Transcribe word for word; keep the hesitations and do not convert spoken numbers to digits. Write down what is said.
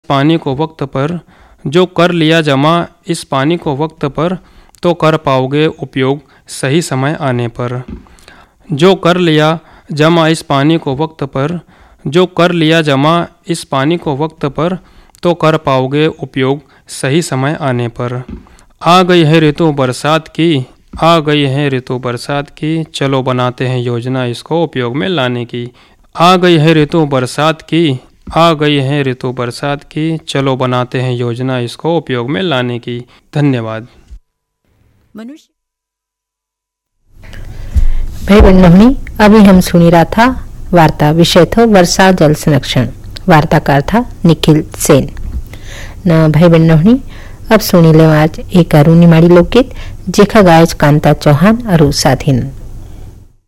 पानी को वक्त पर, जो कर लिया जमा इस पानी को वक्त पर, तो कर पाओगे उपयोग सही समय आने पर। जो कर लिया जमा इस पानी को वक्त पर, जो कर लिया जमा इस पानी को वक्त पर, तो कर पाओगे उपयोग सही समय आने पर। आ गई है ऋतु बरसात की, आ गई है ऋतु बरसात की, चलो बनाते हैं योजना इसको उपयोग में लाने की। आ गई है ऋतु बरसात की, आ गई है ऋतु बरसात की, चलो बनाते हैं योजना इसको उपयोग में लाने की। धन्यवाद। मनुष्य भाई बहनों, अभी हम सुनी रहा था वार्ता, विषय था वर्षा जल संरक्षण। वार्ताकार था निखिल सेन न। भाई बहनों, अब सुनी ले आज एक अरुणिमाड़ी लोकगीत जेखा गायज कांता चौहान और साथिन।